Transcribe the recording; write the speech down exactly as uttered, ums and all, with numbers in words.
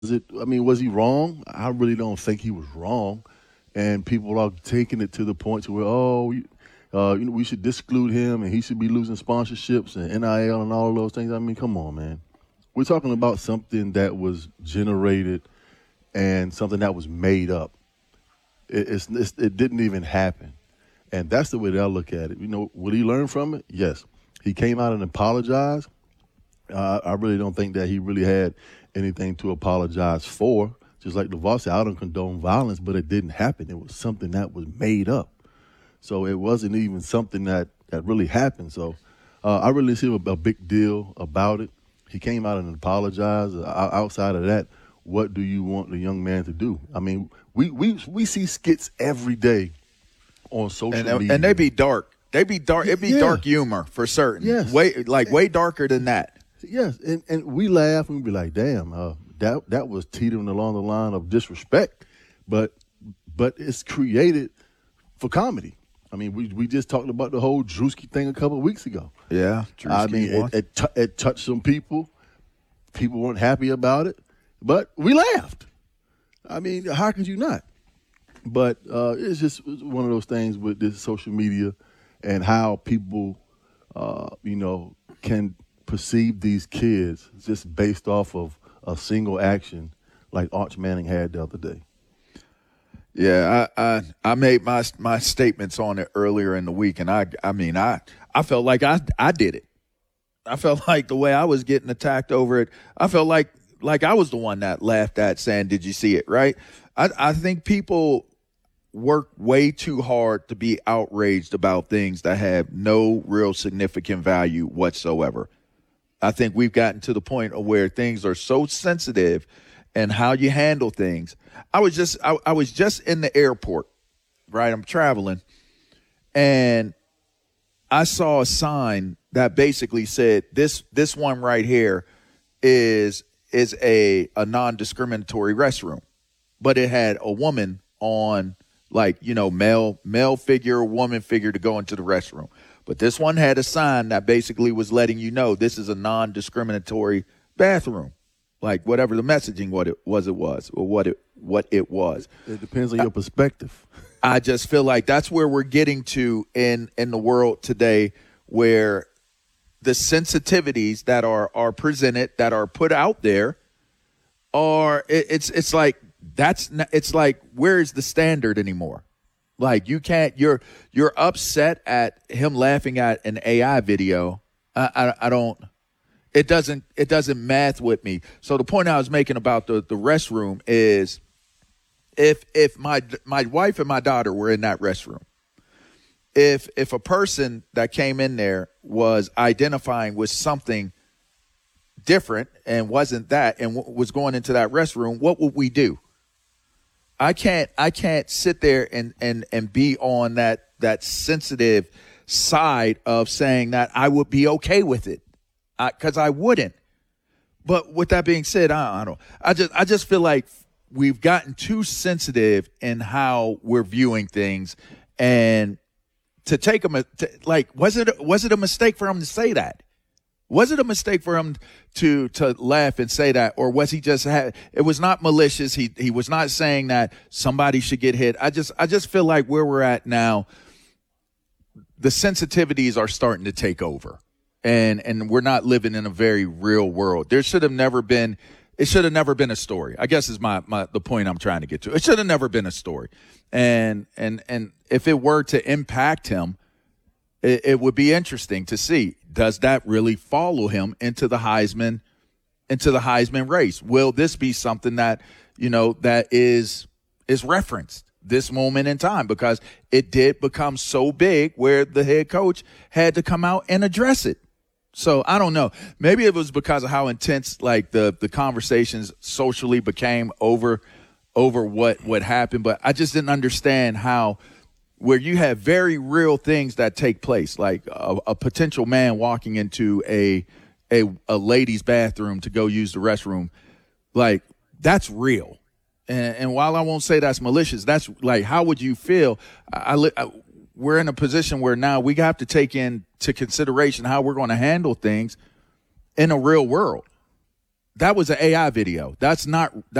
Is it? I mean, was he wrong? I really don't think he was wrong, and people are taking it to the point to where, oh, you, uh, you know, we should disclude him, and he should be losing sponsorships and N I L and all of those things. I mean, come on, man. We're talking about something that was generated and something that was made up. It, it's, it's, it didn't even happen, and that's the way that I look at it. You know, will he learn from it? Yes. He came out and apologized. Uh, I really don't think that he really had anything to apologize for. Just like DeVos said, I don't condone violence, but it didn't happen. It was something that was made up. So it wasn't even something that, that really happened. So uh, I really see a, a big deal about it. He came out and apologized. Uh, outside of that, what do you want the young man to do? I mean, we we, we see skits every day on social and, media. And they be dark. They be dark. It'd be yeah. dark humor for certain. Yes. Way, like way darker than that. Yes, and, and we laugh and we be like, damn, uh, that that was teetering along the line of disrespect, but but it's created for comedy. I mean, we we just talked about the whole Drewski thing a couple of weeks ago. Yeah, Drewski I mean, it, it, t- it touched some people. People weren't happy about it, but we laughed. I mean, how could you not? But uh, it's just one of those things with this social media and how people, uh, you know, can perceive these kids just based off of a single action like Arch Manning had the other day. Yeah, I, I I made my my statements on it earlier in the week, and I I mean I I felt like I I did it. I felt like the way I was getting attacked over it, I felt like like I was the one that laughed at saying, "Did you see it?" Right? I I think people work way too hard to be outraged about things that have no real significant value whatsoever. I think we've gotten to the point of where things are so sensitive and how you handle things. I was just I, I was just in the airport, right? I'm traveling, and I saw a sign that basically said this this one right here is is a a non-discriminatory restroom, but it had a woman on, like, you know, male male figure, woman figure to go into the restroom. But this one had a sign that basically was letting you know this is a non-discriminatory bathroom, like whatever the messaging what it was it was or what it what it was. It depends on your perspective. I just feel like that's where we're getting to in in the world today, where the sensitivities that are are presented, that are put out there, are it, it's it's like that's not, it's like, where is the standard anymore? Like, you can't, you're, you're upset at him laughing at an A I video. I, I, I don't, it doesn't, it doesn't math with me. So the point I was making about the, the restroom is if, if my, my wife and my daughter were in that restroom, if, if a person that came in there was identifying with something different and wasn't that, and w- was going into that restroom, what would we do? I can't I can't sit there and, and, and be on that that sensitive side of saying that I would be okay with it, because I, I wouldn't. But with that being said, I, I don't. I just I just feel like we've gotten too sensitive in how we're viewing things, and to take them like was it was it a mistake for him to say that? Was it a mistake for him to to laugh and say that, or was he just had, it was not malicious? He he was not saying that somebody should get hit. I just I just feel like where we're at now, the sensitivities are starting to take over, and and we're not living in a very real world. There should have never been. It should have never been a story. I guess is my my the point I'm trying to get to. It should have never been a story, and and and if it were to impact him, it, it would be interesting to see. Does that really follow him into the Heisman, into the Heisman race? Will this be something that, you know, that is is referenced this moment in time? Because it did become so big where the head coach had to come out and address it. So I don't know. Maybe it was because of how intense, like, the the conversations socially became over over what what happened. But I just didn't understand how, where you have very real things that take place, like a, a potential man walking into a, a a lady's bathroom to go use the restroom, like, that's real. And, and while I won't say that's malicious, that's like, how would you feel? I, I, I we're in a position where now we have to take into consideration how we're going to handle things in a real world. that was an A I video. That's not